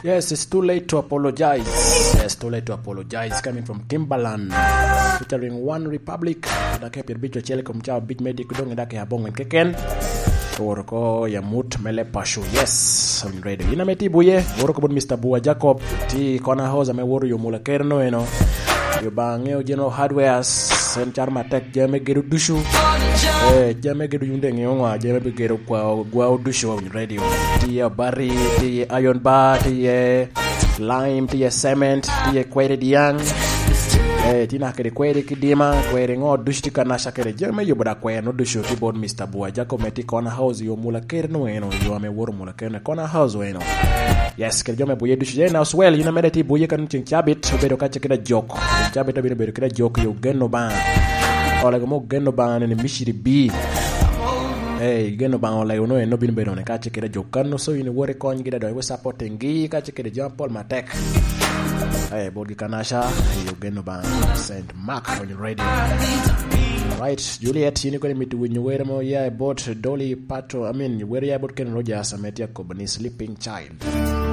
Yes, it's too late to apologize. Yes, too late to apologize. Coming from Timbaland, featuring One Republic. Dake pia bicho chele kumchao beat medic kudonge dake habongo nkeken. Woroko ya mut mele pashu. Yes, I'm ready. Ina metibu ye. Woroko bon Mr. Bua Jacob. Ti kona hoza me woru yomula kerno eno. Yobangeo General Hardwares. Senchar matek jame geru dushu. Jame geru yunde ngeyongwa. Jame geru kwa guao dushu on radio. Tiye Barry, tiye Iron Bar, tiye Lime, tiye Cement, tiye Kwere Diang. Tina kere kwere kidima, kwere ngo dushu tika nasha kere jame yoboda kwere no dushu keyboard Mr. Bua Jacob meti kona house yo mula kerno eno. Yo ame woru mula kerno kona house eno. Yes, kere jame buye dushu jena as well. Yuna medeti buye kanu ching chabit. Obedo kache kida joke. Chabit obino bedo kida joke yo geno ban. Ola gomo geno ban ni mishiri B. Geno ban ola uno eno bino bedo ne kache kida joke kanu. So yuni wore konyi kida do we supporting gi kache kida John Paul Matek. Bogi kanasha yo geno ban St. Mark on your radio. Right, Juliet, you need to win you where more yeah about Dolly Pato. I mean, where you about Ken Rogers, I met Jacob and his sleeping child.